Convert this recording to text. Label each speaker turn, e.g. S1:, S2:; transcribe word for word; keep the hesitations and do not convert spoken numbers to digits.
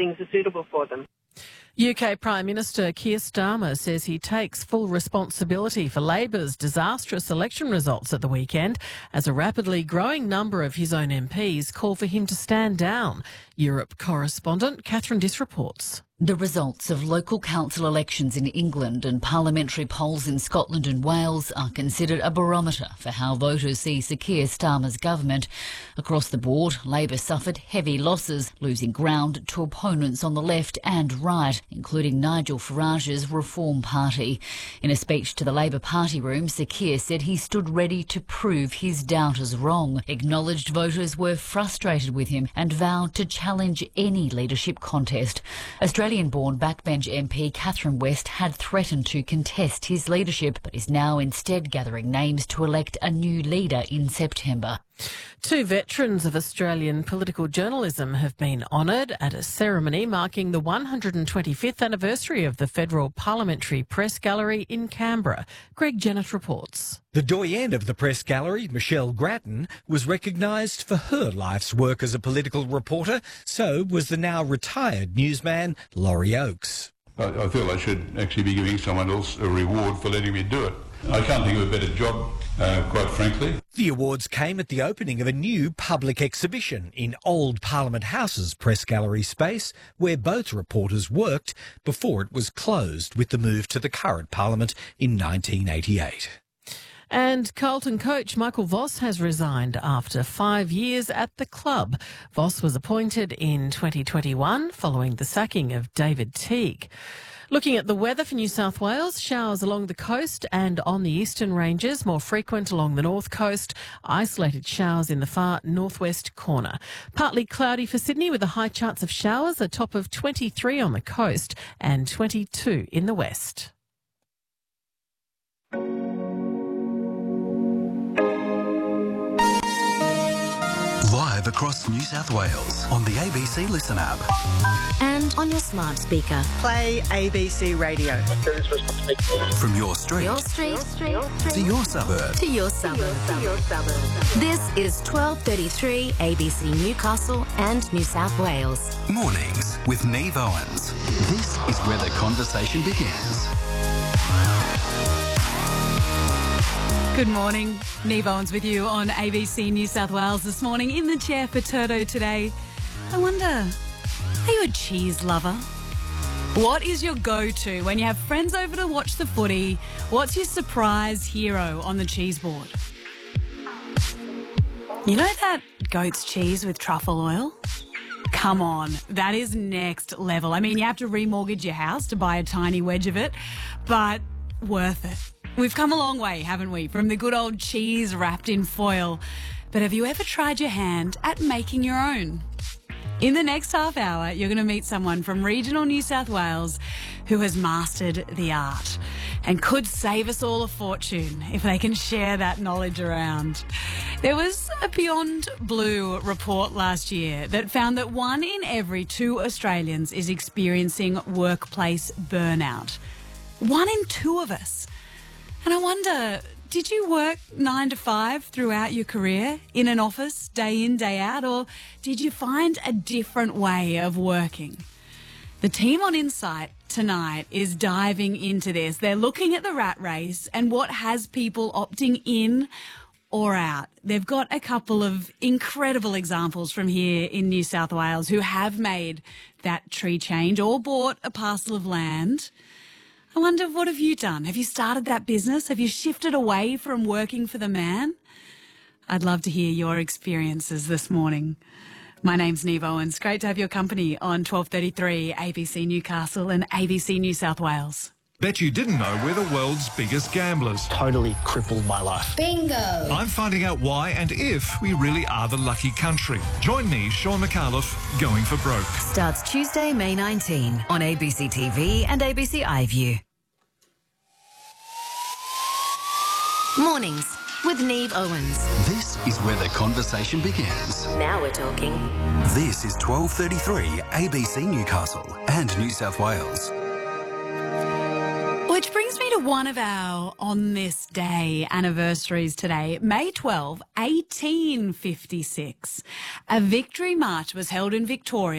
S1: things are suitable for them.
S2: U K Prime Minister Keir Starmer says he takes full responsibility for Labor's disastrous election results at the weekend as a rapidly growing number of his own M Ps call for him to stand down. Europe correspondent Catherine Diss reports.
S3: The results of local council elections in England and parliamentary polls in Scotland and Wales are considered a barometer for how voters see Sir Keir Starmer's government. Across the board, Labor suffered heavy losses, losing ground to opponents on the left and right, including Nigel Farage's Reform Party. In a speech to the Labor Party room, Sir Keir said he stood ready to prove his doubters wrong, acknowledged voters were frustrated with him and vowed to challenge any leadership contest. Australian-born backbench M P Catherine West had threatened to contest his leadership, but is now instead gathering names to elect a new leader in September.
S2: Two veterans of Australian political journalism have been honoured at a ceremony marking the one hundred twenty-fifth anniversary of the Federal Parliamentary Press Gallery in Canberra. Greg Jennett reports.
S4: The doyenne of the Press Gallery, Michelle Grattan, was recognised for her life's work as a political reporter. So was the now retired newsman Laurie Oakes.
S5: I, I feel I should actually be giving someone else a reward for letting me do it. I can't think of a better job, uh, quite frankly.
S4: The awards came at the opening of a new public exhibition in Old Parliament House's Press Gallery space, where both reporters worked before it was closed with the move to the current Parliament in nineteen eighty-eight.
S2: And Carlton coach Michael Voss has resigned after five years at the club. Voss was appointed in twenty twenty-one following the sacking of David Teague. Looking at the weather for New South Wales, showers along the coast and on the eastern ranges, more frequent along the north coast, isolated showers in the far northwest corner. Partly cloudy for Sydney with a high chance of showers, a top of twenty-three on the coast and twenty-two in the west.
S6: Live across New South Wales on the A B C Listen app.
S7: And on your smart speaker.
S8: Play A B C Radio.
S6: From your street,
S7: Your street, your street, your street
S6: to your suburb.
S7: to your suburb.
S8: To your suburb.
S7: This is twelve thirty-three A B C Newcastle and New South Wales.
S6: Mornings with Neve Owens. This is where the conversation begins.
S9: Good morning. Neve Owens with you on A B C New South Wales this morning in the chair for Turdo today. I wonder, are you a cheese lover? What is your go-to when you have friends over to watch the footy? What's your surprise hero on the cheese board? You know that goat's cheese with truffle oil? Come on, that is next level. I mean, you have to remortgage your house to buy a tiny wedge of it, but worth it. We've come a long way, haven't we, from the good old cheese wrapped in foil. But have you ever tried your hand at making your own? In the next half hour, you're going to meet someone from regional New South Wales who has mastered the art and could save us all a fortune if they can share that knowledge around. There was a Beyond Blue report last year that found that one in every two Australians is experiencing workplace burnout. One in two of us. And I wonder, did you work nine to five throughout your career in an office, day in, day out, or did you find a different way of working? The team on Insight tonight is diving into this. They're looking at the rat race and what has people opting in or out. They've got a couple of incredible examples from here in New South Wales who have made that tree change or bought a parcel of land. I wonder, what have you done? Have you started that business? Have you shifted away from working for the man? I'd love to hear your experiences this morning. My name's Neve Owens. Great to have your company on twelve thirty-three A B C Newcastle and A B C New South Wales.
S10: Bet you didn't know we're the world's biggest gamblers.
S11: Totally crippled my life.
S7: Bingo!
S10: I'm finding out why and if we really are the lucky country. Join me, Sean McAuliffe, Going for Broke.
S7: Starts Tuesday, May nineteenth on A B C T V and A B C iView. Mornings with Neve Owens.
S6: This is where the conversation begins.
S7: Now we're talking.
S6: This is twelve thirty-three A B C Newcastle and New South Wales.
S9: Which brings me to one of our On This Day anniversaries today. May twelfth, eighteen fifty-six. A victory march was held in Victoria